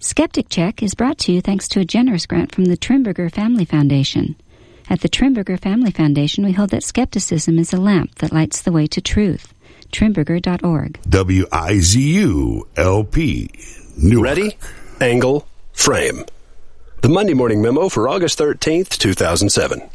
Skeptic Check is brought to you thanks to a generous grant from the Trimberger Family Foundation. At the Trimberger Family Foundation, we hold that skepticism is a lamp that lights the way to truth. Trimberger.org. WIZU-LP. Newark. Ready? Angle. Frame. The Monday Morning Memo for August 13th, 2007.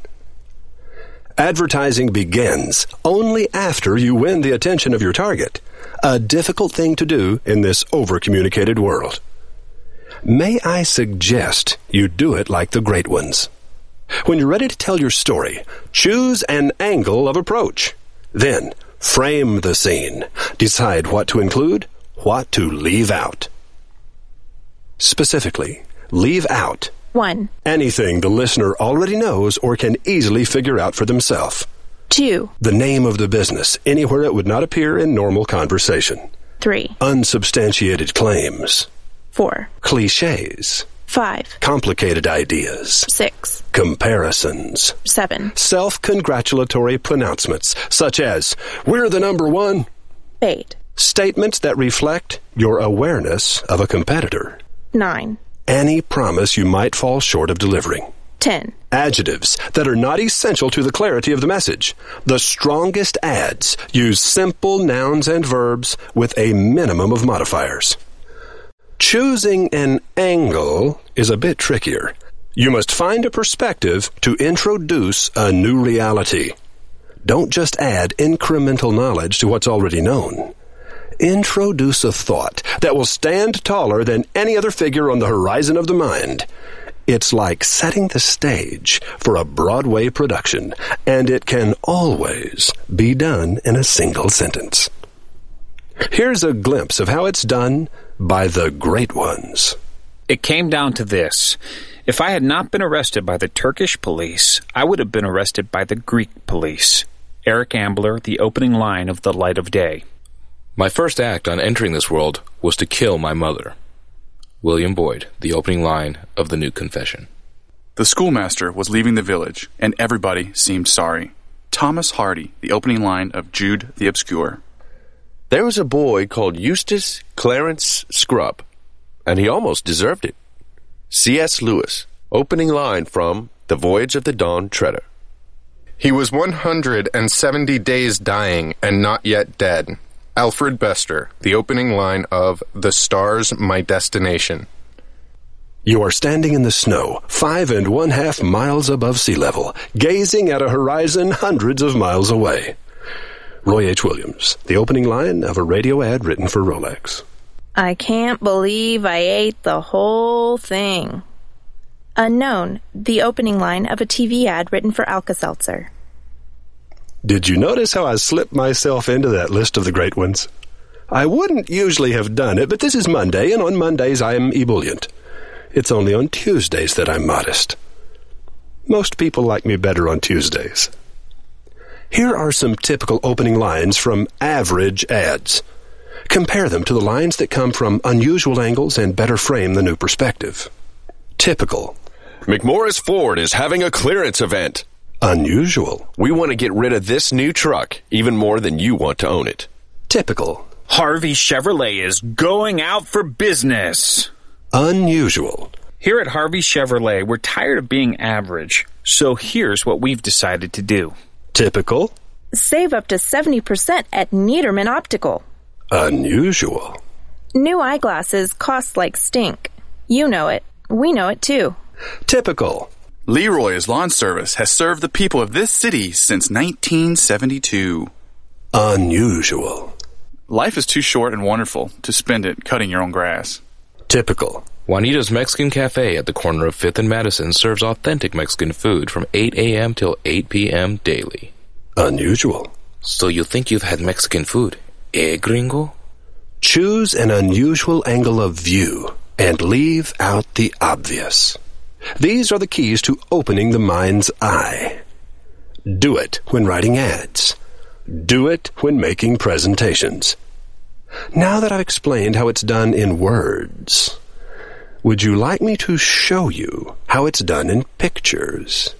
Advertising begins only after you win the attention of your target. A difficult thing to do in this over-communicated world. May I suggest you do it like the great ones? When you're ready to tell your story, choose an angle of approach. Then, frame the scene. Decide what to include, what to leave out. Specifically, leave out 1. Anything the listener already knows or can easily figure out for themselves. 2. The name of the business, anywhere it would not appear in normal conversation. 3. Unsubstantiated claims. 4. Cliches. 5. Complicated ideas. 6. Comparisons. 7. Self-congratulatory pronouncements, such as, "We're the number one." 8. Statements that reflect your awareness of a competitor. 9. Any promise you might fall short of delivering. 10. Adjectives that are not essential to the clarity of the message. The strongest ads use simple nouns and verbs with a minimum of modifiers. Choosing an angle is a bit trickier. You must find a perspective to introduce a new reality. Don't just add incremental knowledge to what's already known. Introduce a thought that will stand taller than any other figure on the horizon of the mind. It's like setting the stage for a Broadway production, and it can always be done in a single sentence. Here's a glimpse of how it's done by the great ones. It came down to this. If I had not been arrested by the Turkish police, I would have been arrested by the Greek police. Eric Ambler, the opening line of The Light of Day. My first act on entering this world was to kill my mother. William Boyd, the opening line of The New Confession. The schoolmaster was leaving the village, and everybody seemed sorry. Thomas Hardy, the opening line of Jude the Obscure. There was a boy called Eustace Clarence Scrubb, and he almost deserved it. C.S. Lewis, opening line from The Voyage of the Dawn Treader. He was 170 days dying and not yet dead. Alfred Bester, the opening line of The Stars, My Destination. You are standing in the snow, 5 1/2 miles above sea level, gazing at a horizon hundreds of miles away. Roy H. Williams, the opening line of a radio ad written for Rolex. I can't believe I ate the whole thing. Unknown, the opening line of a TV ad written for Alka-Seltzer. Did you notice how I slipped myself into that list of the great ones? I wouldn't usually have done it, but this is Monday, and on Mondays I am ebullient. It's only on Tuesdays that I'm modest. Most people like me better on Tuesdays. Here are some typical opening lines from average ads. Compare them to the lines that come from unusual angles and better frame the new perspective. Typical. McMorris Ford is having a clearance event. Unusual. We want to get rid of this new truck even more than you want to own it. Typical. Harvey Chevrolet is going out for business. Unusual. Here at Harvey Chevrolet, we're tired of being average, so here's what we've decided to do. Typical. Save up to 70% at Niederman Optical. Unusual. New eyeglasses cost like stink. You know it. We know it too. Typical. Leroy's Lawn Service has served the people of this city since 1972. Unusual. Life is too short and wonderful to spend it cutting your own grass. Typical. Juanita's Mexican Cafe at the corner of 5th and Madison serves authentic Mexican food from 8 a.m. till 8 p.m. daily. Unusual. So you think you've had Mexican food, eh, gringo? Choose an unusual angle of view and leave out the obvious. These are the keys to opening the mind's eye. Do it when writing ads. Do it when making presentations. Now that I've explained how it's done in words, would you like me to show you how it's done in pictures?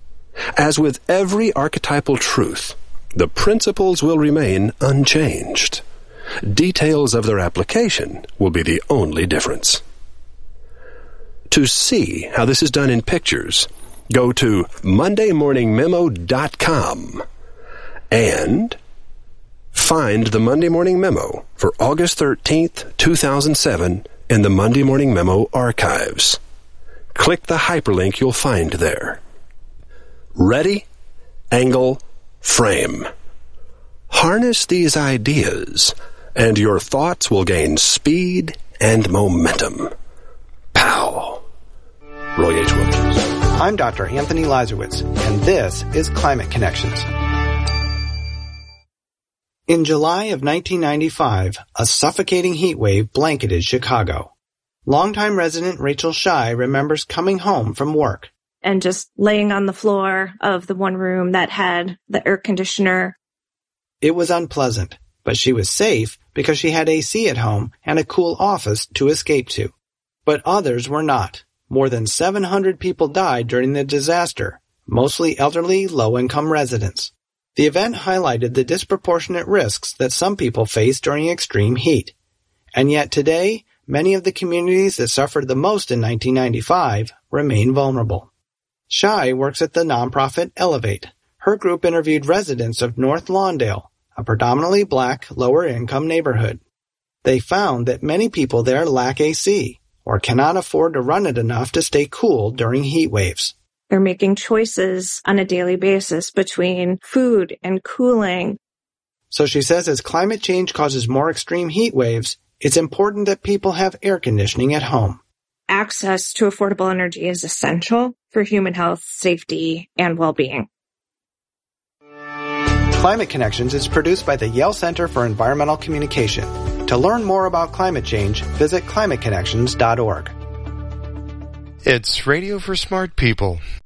As with every archetypal truth, the principles will remain unchanged. Details of their application will be the only difference. To see how this is done in pictures, go to MondayMorningMemo.com and find the Monday Morning Memo for August 13th, 2007 in the Monday Morning Memo archives. Click the hyperlink you'll find there. Ready, angle, frame. Harness these ideas, and your thoughts will gain speed and momentum. Pow! Roy H. Wilkins. I'm Dr. Anthony Lazarowitz, and this is Climate Connections. In July of 1995, a suffocating heat wave blanketed Chicago. Longtime resident Rachel Shy remembers coming home from work and just laying on the floor of the one room that had the air conditioner. It was unpleasant, but she was safe because she had AC at home and a cool office to escape to. But others were not. More than 700 people died during the disaster, mostly elderly, low-income residents. The event highlighted the disproportionate risks that some people face during extreme heat. And yet today, many of the communities that suffered the most in 1995 remain vulnerable. Shy works at the nonprofit Elevate. Her group interviewed residents of North Lawndale, a predominantly black, lower-income neighborhood. They found that many people there lack AC, or cannot afford to run it enough to stay cool during heat waves. They're making choices on a daily basis between food and cooling. So she says as climate change causes more extreme heat waves, it's important that people have air conditioning at home. Access to affordable energy is essential for human health, safety, and well-being. Climate Connections is produced by the Yale Center for Environmental Communication. To learn more about climate change, visit climateconnections.org. It's Radio for Smart People.